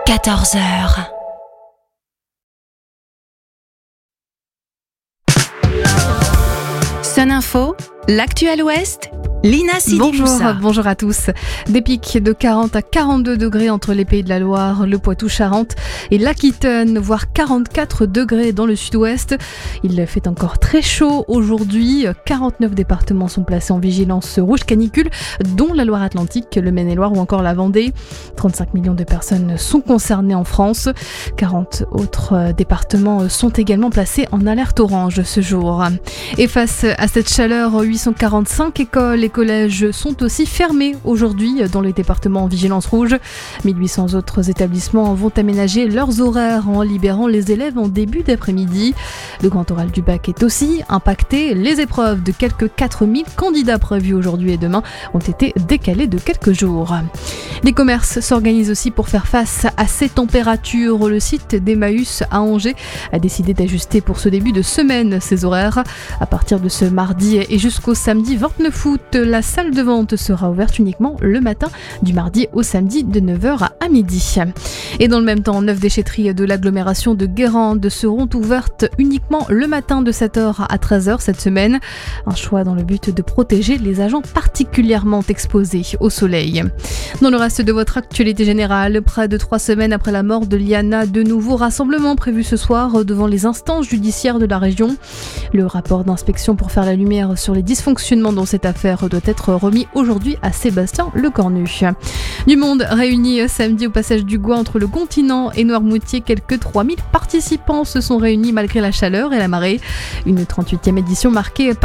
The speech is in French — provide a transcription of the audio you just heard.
14h. Sun Info, l'actu à l'ouest, Lina Sidi-Moussa. Bonjour à tous. Des pics de 40 à 42 degrés entre les Pays de la Loire, le Poitou-Charentes et l'Aquitaine, voire 44 degrés dans le sud-ouest. Il fait encore très chaud aujourd'hui. 49 départements sont placés en vigilance rouge canicule, dont la Loire-Atlantique, le Maine-et-Loire ou encore la Vendée. 35 millions de personnes sont concernées en France. 40 autres départements sont également placés en alerte orange ce jour. Et face à cette chaleur, 845 écoles et collèges sont aussi fermés aujourd'hui dans les départements en vigilance rouge. 1800 autres établissements vont aménager leurs horaires en libérant les élèves en début d'après-midi. Le grand oral du bac est aussi impacté. Les épreuves de quelques 4000 candidats prévus aujourd'hui et demain ont été décalées de quelques jours. Les commerces s'organisent aussi pour faire face à ces températures. Le site d'Emmaüs à Angers a décidé d'ajuster pour ce début de semaine ses horaires. À partir de ce mardi et jusqu'au samedi 29 août, la salle de vente sera ouverte uniquement le matin du mardi au samedi de 9h à midi. Et dans le même temps, 9 déchetteries de l'agglomération de Guérande seront ouvertes uniquement le matin de 7h à 13h cette semaine. Un choix dans le but de protéger les agents particulièrement exposés au soleil. Dans le reste de votre actualité générale, près de 3 semaines après la mort de Liana, de nouveaux rassemblements prévus ce soir devant les instances judiciaires de la région. Le rapport d'inspection pour faire la lumière sur les dysfonctionnements dans cette affaire doit être remis aujourd'hui à Sébastien Lecornu. Du monde réuni samedi au passage du Gois entre le continent et Noirmoutier. Quelques 3000 participants se sont réunis malgré la chaleur et la marée. Une 38e édition marquée par